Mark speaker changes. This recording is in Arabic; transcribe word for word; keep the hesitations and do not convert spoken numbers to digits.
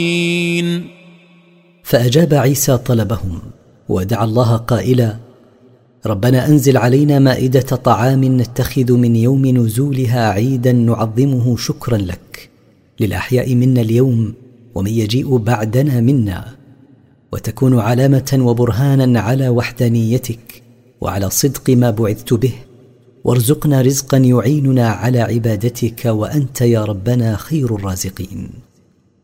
Speaker 1: فأجاب عيسى طلبهم ودعا الله قائلا: ربنا أنزل علينا مائدة طعام نتخذ من يوم نزولها عيدا نعظمه شكرا لك، للأحياء منا اليوم ومن يجيء بعدنا منا، وتكون علامة وبرهانا على وحدانيتك وعلى صدق ما بعثت به، وارزقنا رزقا يعيننا على عبادتك، وأنت يا ربنا خير الرازقين.